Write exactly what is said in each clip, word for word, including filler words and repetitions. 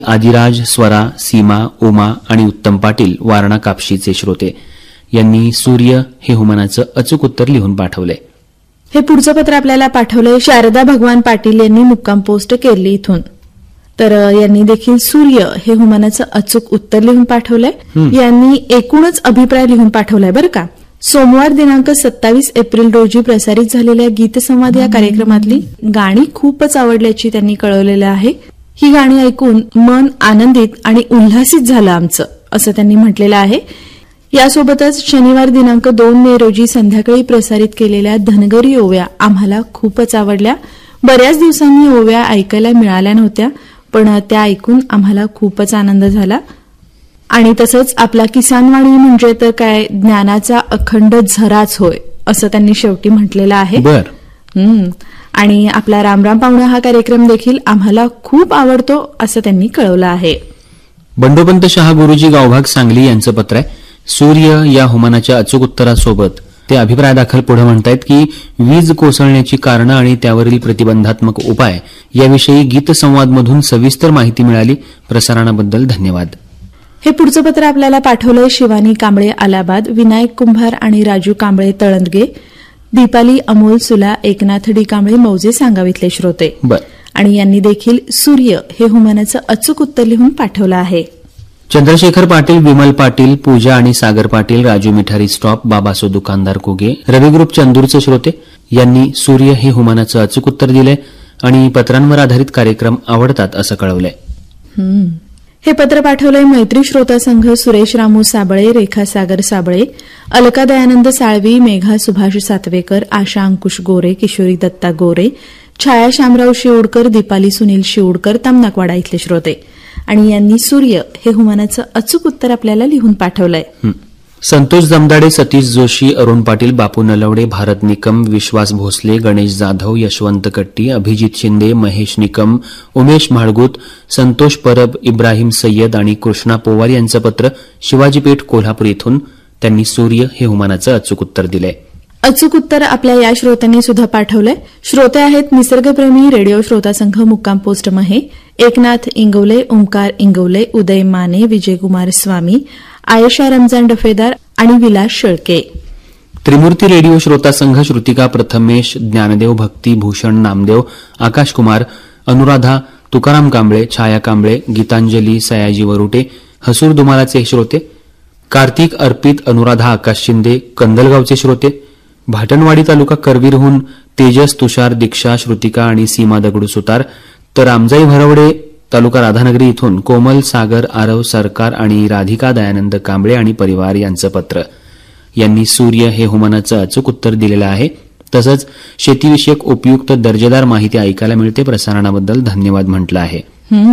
आदिराज, स्वरा, सीमा, उमा आणि उत्तम पाटील वारणा कापशीचे श्रोते यांनी सूर्य हे हुमानाचं अचूक उत्तर लिहून पाठवलंय. हे पुढचं पत्र आपल्याला पाठवलंय शारदा भगवान पाटील यांनी मुक्काम पोस्ट केरली इथून. तर यांनी देखील सूर्य हे हुमानाचं अचूक उत्तर लिहून पाठवलंय. यांनी एकूणच अभिप्राय लिहून पाठवलाय बरं का. सोमवार दिनांक सत्तावीस एप्रिल रोजी प्रसारित झालेल्या गीतसंवाद या कार्यक्रमातली गाणी खूपच आवडल्याची त्यांनी कळवलेलं आहे. ही गाणी ऐकून मन आनंदित आणि उल्हासित झालं आमचं, असं त्यांनी म्हटलेलं आहे. यासोबतच शनिवार दिनांक दोन मे रोजी संध्याकाळी प्रसारित केलेल्या धनगरी ओव्या आम्हाला खूपच आवडल्या. बऱ्याच दिवसांनी ओव्या ऐकायला मिळाल्या नव्हत्या, पण त्या ऐकून आम्हाला खूपच आनंद झाला. आणि तसंच आपला किसानवाणी म्हणजे तर काय ज्ञानाचा अखंड झराच होय, असं त्यांनी शेवटी म्हटलेलं आहे. बर आणि आपला रामराम पाहुणा हा कार्यक्रम देखील आम्हाला खूप आवडतो, असं त्यांनी कळवलं आहे. बंडोपंत शहा गुरुजी गावभाग सांगली यांचं पत्र आहे. सूर्य या हुमानाच्या अचूक उत्तरासोबत ते अभिप्राय दाखल पुढे म्हणतायत की वीज कोसळण्याची कारणं आणि त्यावरील प्रतिबंधात्मक उपाय याविषयी गीतसंवादमधून सविस्तर माहिती मिळाली. प्रसारणाबद्दल धन्यवाद. हे पुढचं पत्र आपल्याला पाठवलंय शिवानी कांबळे अलाहाबाद, विनायक कुंभार आणि राजू कांबळे तळंदगे, दीपाली अमोल सुला, एकनाथ डी कांबळे मौजे सांगावीतले श्रोते. आणि यांनी देखील सूर्य हे हुमानाचं अचूक उत्तर लिहून पाठवलं आहे. चंद्रशेखर पाटील, विमल पाटील, पूजा आणि सागर पाटील, राजू मिठारी स्टॉप, बाबासो दुकानदार कोगे, रवी ग्रुप चंदूरचे श्रोते यांनी सूर्य हे हुमानाचं अचूक उत्तर दिलंय आणि पत्रांवर आधारित कार्यक्रम आवडतात असं कळवलंय. हे पत्र पाठवलंय मैत्री श्रोता संघ सुरेश रामू साबळे, रेखा सागर साबळे, अलका दयानंद साळवी, मेघा सुभाष सातवेकर, आशा अंकुश गोरे, किशोरी दत्ता गोरे, छाया शामराव शिवडकर, दीपाली सुनील शिवडकर, तमनाकवाडा इथले श्रोते. आणि यांनी सूर्य हे हुमानाचं अचूक उत्तर आपल्याला लिहून पाठवलंय. संतोष जमदाडे, सतीश जोशी, अरुण पाटील, बापू नलवडे, भारत निकम, विश्वास भोसले, गणेश जाधव, यशवंत कट्टी, अभिजित शिंदे, महेश निकम, उमेश म्हाळगूत, संतोष परब, इब्राहिम सय्यद आणि कृष्णा पोवार यांचं पत्र शिवाजीपेठ कोल्हापूर इथून त्यांनी सूर्य हे हुमानाचं अचूक उत्तर दिलंय. अचूक उत्तर आपल्या या श्रोत्यांनी सुद्धा पाठवलंय. श्रोते आहेत निसर्गप्रेमी रेडिओ श्रोता संघ मुक्काम पोस्ट महे, एकनाथ इंगवले, ओंकार इंगवले, उदय माने, विजयकुमार स्वामी, आयशा रमजान डफेदार आणि विलास शेळके. त्रिमूर्ती रेडिओ श्रोता संघ श्रुतिका प्रथमेश, ज्ञानदेव, भक्ती भूषण नामदेव, आकाश कुमार, अनुराधा, तुकाराम कांबळे, छाया कांबळे, गीतांजली, सयाजी वरुटे, हसूर दुमालाचे श्रोते, कार्तिक, अर्पित, अनुराधा, आकाश शिंदे, कंदलगावचे श्रोते, भाटणवाडी तालुका करवीरहून तेजस, तुषार, दीक्षा, श्रुतिका आणि सीमा दगडू सुतार, तर आमजाई भरवडे तालुका राधानगरी इथून कोमल, सागर, आरव, सरकार आणि राधिका दयानंद कांबळे आणि परिवार यांचं पत्र. यांनी सूर्य हे हुमानाचं अचूक उत्तर दिलेलं आहे. तसंच शेतीविषयक उपयुक्त दर्जेदार माहिती ऐकायला मिळते. प्रसारणाबद्दल धन्यवाद म्हटलं आहे.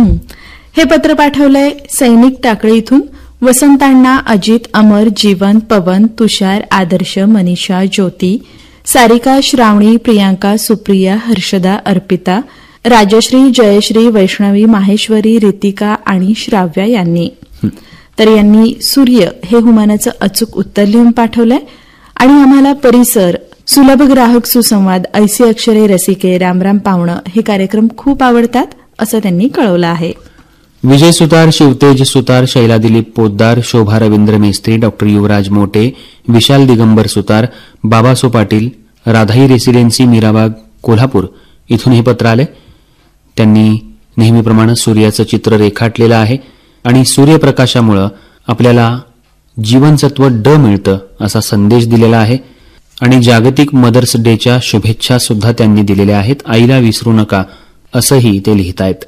हे पत्र पाठवलंय सैनिक टाकळी इथून वसंतांना, अजित, अमर, जीवन, पवन, तुषार, आदर्श, मनीषा, ज्योती, सारिका, श्रावणी, प्रियांका, सुप्रिया, हर्षदा, अर्पिता, राजश्री, जयश्री, वैष्णवी, माहेश्वरी, रितिका आणि श्राव्या यांनी. तर यांनी सूर्य हे हुमानाचं अचूक उत्तर लिहून पाठवलंय. आणि आम्हाला परिसर, सुलभ ग्राहक सुसंवाद, ऐसी अक्षरे रसिके, रामराम पाहुणं हे कार्यक्रम खूप आवडतात, असं त्यांनी कळवलं आहे. विजय सुतार, शिवतेज सुतार, शैला दिलीप पोद्दार, शोभा रवींद्र मेस्त्री, डॉक्टर युवराज मोटे, विशाल दिगंबर सुतार, बाबासो पाटील, राधाई रेसिडेन्सी, मीराबाग, कोल्हापूर इथून हे पत्र आले. त्यांनी नेहमीप्रमाणे सूर्याचं चित्र रेखाटलेलं आहे आणि सूर्यप्रकाशामुळे आपल्याला जीवनसत्व ड मिळतं असा संदेश दिलेला आहे. आणि जागतिक मदर्स डेच्या शुभेच्छा सुद्धा त्यांनी दिलेल्या आहेत. आईला विसरू नका असंही ते लिहितायत.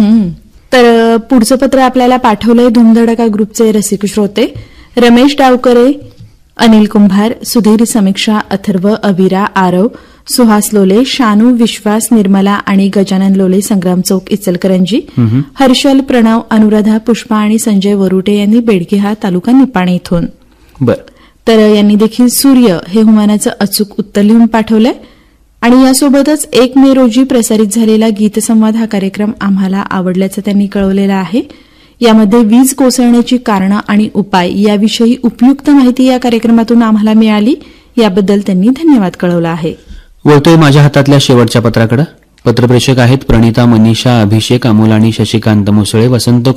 तर पुढचं पत्र आपल्याला पाठवलंय धुमधडका ग्रुपचे रसिक श्रोते रमेश डावकरे, अनिल कुंभार, सुधीर समीक्षा, अथर्व, अविरा, आरव, सुहास लोले, शानू, विश्वास, निर्मला आणि गजानन लोले, संग्राम चौक, इचलकरंजी, हर्षल, प्रणव, अनुराधा, पुष्पा आणि संजय वरुटे यांनी बेडगे तालुका निपाणी इथून. तर यांनी देखील सूर्य हे हुमानाचं अचूक उत्तर लिहून पाठवलंय. आणि यासोबतच एक मे रोजी प्रसारित झालेला गीतसंवाद हा कार्यक्रम आम्हाला आवडल्याचं त्यांनी कळवलेलं आहे. यामध्ये वीज कोसळण्याची कारणं आणि उपाय याविषयी उपयुक्त माहिती या कार्यक्रमातून आम्हाला मिळाली. याबद्दल त्यांनी धन्यवाद कळवला आहे. वळतोय माझ्या हातातल्या शेवटच्या पत्राकडे. पत्रप्रेषक आहेत प्रणिता, मनीषा, अभिषेक, अमोल आणि शशिकांत मुसळे, वसंत